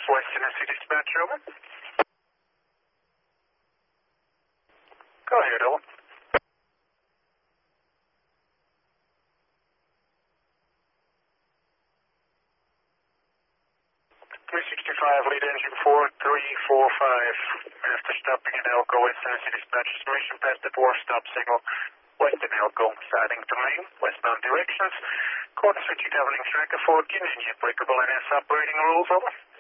West Tennessee Dispatch, over. Go ahead, over. 365, lead engine 4345. After stopping in Elko, West Tennessee Dispatch, mission past the 4-stop signal. West in Elko, siding to main, westbound directions. Coordinates with traveling tracker for Canadian applicable NS operating rules, over.